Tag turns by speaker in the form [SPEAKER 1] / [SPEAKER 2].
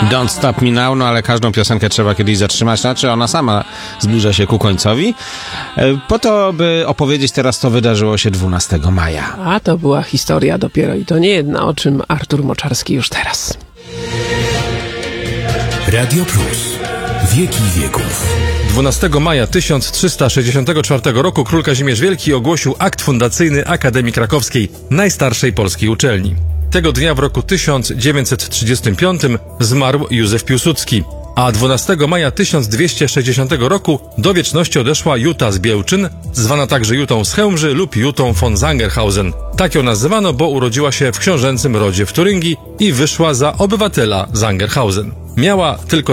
[SPEAKER 1] Don't Stop Me Now, no ale każdą piosenkę trzeba kiedyś zatrzymać, znaczy ona sama zbliża się ku końcowi, po to, by opowiedzieć teraz, co wydarzyło się 12 maja.
[SPEAKER 2] A to była historia dopiero i to nie jedna, o czym Artur Moczarski już teraz.
[SPEAKER 3] Radio Plus. Wieki wieków.
[SPEAKER 4] 12 maja 1364 roku król Kazimierz Wielki ogłosił akt fundacyjny Akademii Krakowskiej, najstarszej polskiej uczelni. Tego dnia w roku 1935 zmarł Józef Piłsudski, a 12 maja 1260 roku do wieczności odeszła Juta z Białczyn, zwana także Jutą z Chełmży lub Jutą von Sangerhausen. Tak ją nazywano, bo urodziła się w książęcym rodzie w Turyngii i wyszła za obywatela Sangerhausen. Miała tylko